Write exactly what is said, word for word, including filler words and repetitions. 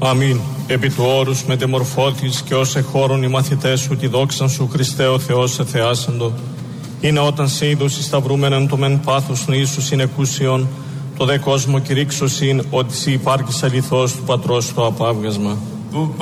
Αμήν. Επί του όρους μετεμορφώτης και ως εχώρουν οι μαθητές σου τη δόξαν σου Χριστέ ο Θεός εθεάσαντο. Είναι όταν σε είδους σταυρούμενον το μεν πάθος νου Ιησούς συνεκούσιον, το δε κόσμο κηρύξωσιν ότι σοι υπάρχεις αληθώς του Πατρός το απάβγασμα.